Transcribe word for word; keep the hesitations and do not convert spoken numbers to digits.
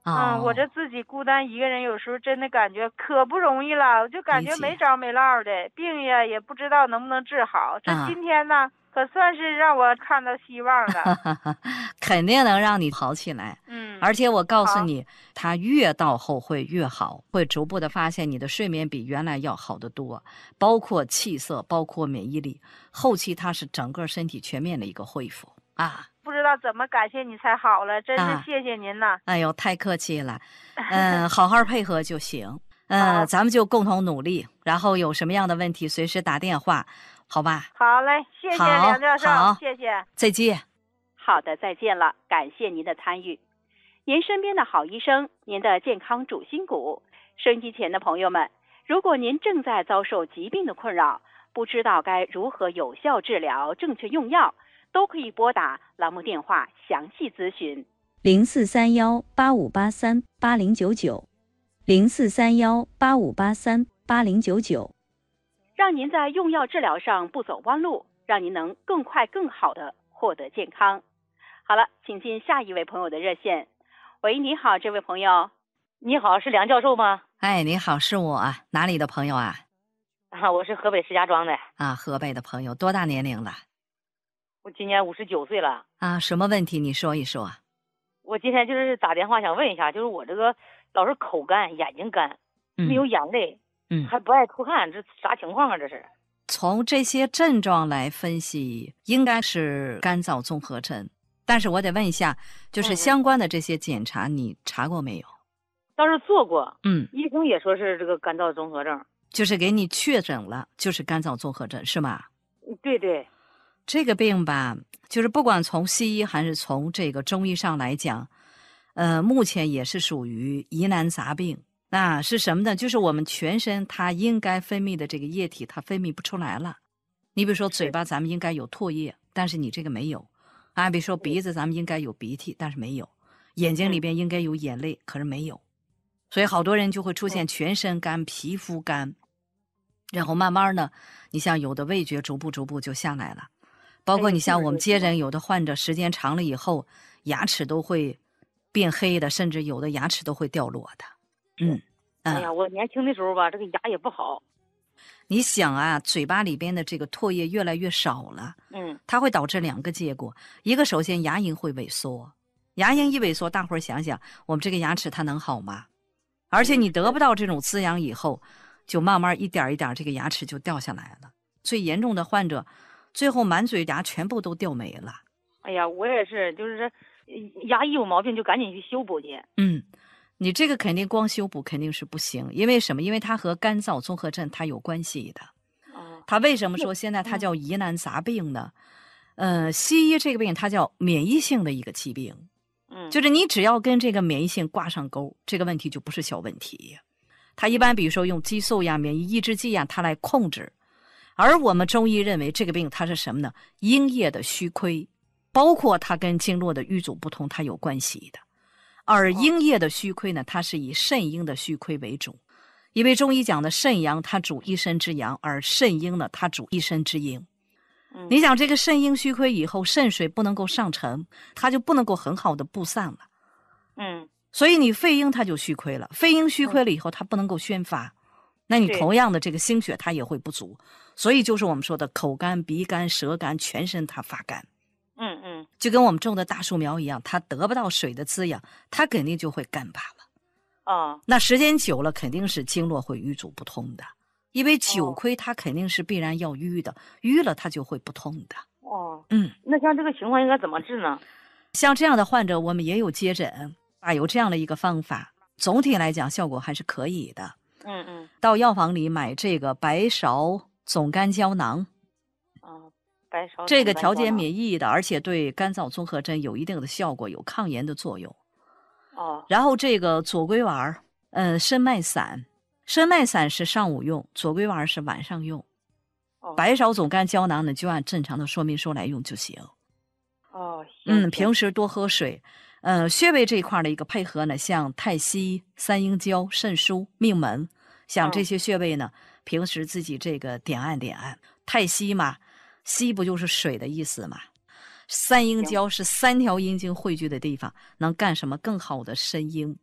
嗯，我这哦， 自己孤单一个人，有时候真的感觉可不容易了，我就感觉没理解着没落的，病呀也不知道能不能治好。这啊。 今天呢，可算是让我看到希望了。 肯定能让你好起来。 嗯， 而且我告诉好， 你，它越到后会越好，会逐步的发现你的睡眠比原来要好得多，包括气色，包括免疫力，后期它是整个身体全面的一个恢复啊不知道怎么感谢你才好了，真是啊！ 谢谢您呐。 哎呦，太客气了，嗯，好好配合就行。嗯， 好， 咱们就共同努力，然后有什么样的问题随时打电话，好吧？ 好嘞，谢谢梁好， 教授， 好， 谢谢。 再见。 好的，再见了，感谢您的参与。您身边的好医生，您的健康主心骨。收音机前的朋友们，如果您正在遭受疾病的困扰，不知道该如何有效治疗、正确用药，都可以拨打栏目电话详细咨询。 零四三幺八五八三八零九九，零四三幺八五八三八零九九， 让您在用药治疗上不走弯路，让您能更快更好的获得健康。好了，请进下一位朋友的热线。喂，你好，这位朋友。 你好，是梁教授吗？ 哎，你好，是我啊，哪里的朋友啊？ 啊，我是河北石家庄的， 啊，河北的朋友，多大年龄了？ 我今年五十九岁了。 啊，什么问题？你说一说。 我今天就是打电话想问一下，就是我这个老是口干、眼睛干， 嗯没有眼泪， 嗯， 还不爱出汗，这啥情况啊？这是？ 从这些症状来分析，应该是干燥综合症。但是我得问一下，就是嗯相关的这些检查，你查过没有？ 倒是做过， 嗯， 医生也说是这个干燥综合症。 就是给你确诊了，就是干燥综合症，是吗？ 对对， 这个病吧，就是不管从西医还是从这个中医上来讲，呃，目前也是属于疑难杂病。那是什么呢？就是我们全身它应该分泌的这个液体，它分泌不出来了。你比如说嘴巴，咱们应该有唾液，但是你这个没有啊。比如说鼻子，咱们应该有鼻涕，但是没有。眼睛里边应该有眼泪，可是没有。所以好多人就会出现全身干、皮肤干，然后慢慢呢，你像有的味觉逐步逐步就下来了。包括你像我们接诊，有的患者时间长了以后，牙齿都会变黑的，甚至有的牙齿都会掉落的。嗯， 哎呀，我年轻的时候吧，这个牙也不好。 你想啊，嘴巴里边的这个唾液越来越少了， 嗯， 它会导致两个结果。一个，首先牙龈会萎缩，牙龈一萎缩，大伙儿想想，我们这个牙齿它能好吗？而且你得不到这种滋养以后，就慢慢一点一点这个牙齿就掉下来了。最严重的患者，最后满嘴牙全部都掉没了。 哎呀，我也是，就是说牙一有毛病就赶紧去修补去。 嗯，你这个肯定光修补肯定是不行，因为什么？因为它和干燥综合症它有关系的。 哦， 它为什么说现在它叫疑难杂病呢？呃，西医这个病它叫免疫性的一个疾病。 嗯， 就是你只要跟这个免疫性挂上钩，这个问题就不是小问题。它一般比如说用激素呀、免疫抑制剂呀，它来控制。而我们中医认为这个病它是什么呢？阴液的虚亏，包括它跟经络的瘀阻不通，它有关系的。而阴液的虚亏呢，它是以肾阴的虚亏为主，因为中医讲的肾阳它主一身之阳，而肾阴呢它主一身之阴。 嗯， 你想这个肾阴虚亏以后，肾水不能够上沉，它就不能够很好的布散了。 嗯， 所以你肺阴它就虚亏了，肺阴虚亏了以后，它不能够宣发，那你对同样的这个心血它也会不足，所以就是我们说的口干、鼻干、舌干，全身它发干。 嗯嗯， 就跟我们种的大树苗一样，它得不到水的滋养，它肯定就会干巴了。 哦， 那时间久了，肯定是经络会瘀阻不通的，因为久哦亏它肯定是必然要瘀的，瘀了它就会不通的。 哦， 嗯， 那像这个情况应该怎么治呢？ 像这样的患者，我们也有接诊啊，有这样的一个方法，总体来讲效果还是可以的。 嗯嗯， 到药房里买这个白芍总干胶囊， 啊，白芍这个调节总干胶囊免疫的，而且对干燥综合征有一定的效果，有抗炎的作用。 哦， 然后这个左归丸儿，呃，生脉散，生脉散是上午用，左归丸儿是晚上用。 哦白芍总干胶囊呢，就按正常的说明书来用就行。 哦，行嗯， 行平时多喝水。呃，穴位这一块的一个配合呢，像太溪、三阴交、肾腧、命门，像这些穴位呢，平时自己这个点按点按。太溪嘛，溪不就是水的意思嘛？三阴交是三条阴经汇聚的地方，能干什么更好的生阴？